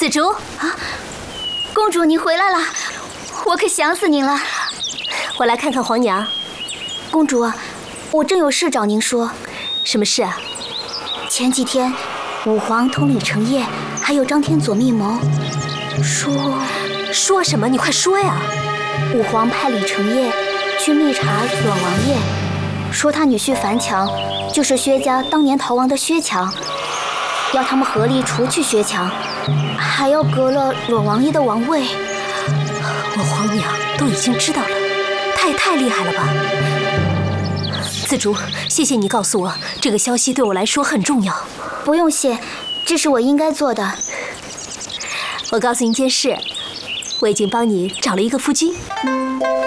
紫竹啊，公主您回来了，我可想死您了。 我来看看皇娘。 公主，我正有事找您说。 什么事啊？ 前几天，武皇同李承业还有张天佐密谋， 说什么？你快说呀！ 武皇派李承业去密查阮王爷，说他女婿樊强就是薛家当年逃亡的薛强，要他们合力除去薛强，还要革了阮王爷的王位。 我皇娘都已经知道了，他也太厉害了吧！紫竹，谢谢你告诉我这个消息，对我来说很重要。 不用谢，这是我应该做的。 我告诉你一件事，我已经帮你找了一个夫君。